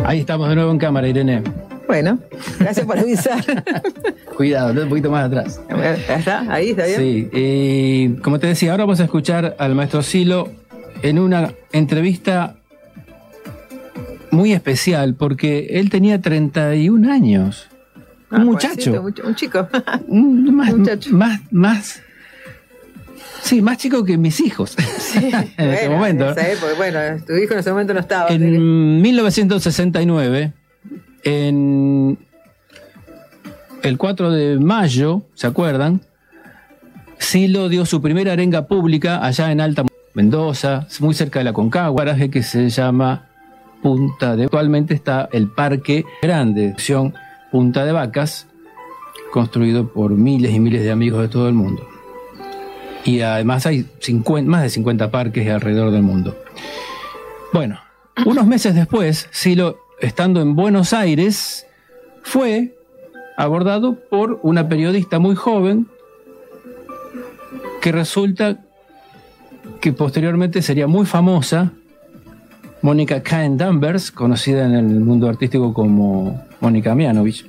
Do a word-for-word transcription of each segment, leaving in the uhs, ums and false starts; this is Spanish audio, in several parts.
Ahí estamos de nuevo en cámara, Irene. Bueno, gracias por avisar. Cuidado, un poquito más atrás. ¿Está? Ahí, ¿está bien? Sí, y como te decía, ahora vamos a escuchar al maestro Silo en una entrevista muy especial, porque él tenía treinta y un años. Ah, un muchacho. Un chico. Un, más, un muchacho. Más, más, sí, más chico que mis hijos. Sí, en bueno, ese momento. En esa época, bueno, tu hijo en ese momento no estaba. En ¿sí? mil novecientos sesenta y nueve, en el cuatro de mayo, ¿se acuerdan? Silo dio su primera arenga pública allá en Alta Mendoza, muy cerca de la Concagua, paraje que se llama Punta de... Actualmente está el Parque Grande, Punta de Vacas, construido por miles y miles de amigos de todo el mundo. Y además hay cincuenta, más de cincuenta parques alrededor del mundo. Bueno, unos meses después, Silo, estando en Buenos Aires, fue abordado por una periodista muy joven que resulta que posteriormente sería muy famosa, Mónica Cahen Danvers, conocida en el mundo artístico como Mónica Mianovich,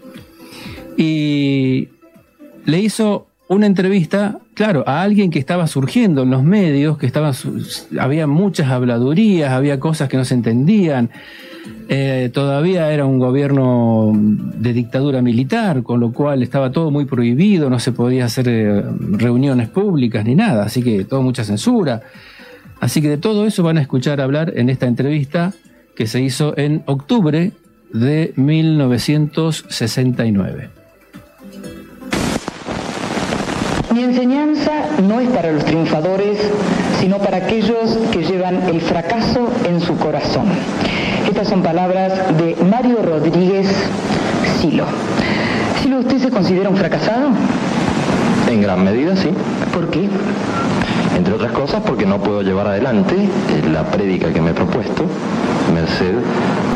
y le hizo una entrevista, claro, a alguien que estaba surgiendo en los medios, que estaban, había muchas habladurías, había cosas que no se entendían, eh, todavía era un gobierno de dictadura militar, con lo cual estaba todo muy prohibido, no se podía hacer eh, reuniones públicas ni nada, así que todo mucha censura. Así que de todo eso van a escuchar hablar en esta entrevista que se hizo en octubre de mil novecientos sesenta y nueve. Mi enseñanza no es para los triunfadores, sino para aquellos que llevan el fracaso en su corazón. Estas son palabras de Mario Rodríguez Silo. Silo, ¿usted se considera un fracasado? En gran medida, sí. ¿Por qué? Entre otras cosas porque no puedo llevar adelante la prédica que me he propuesto, merced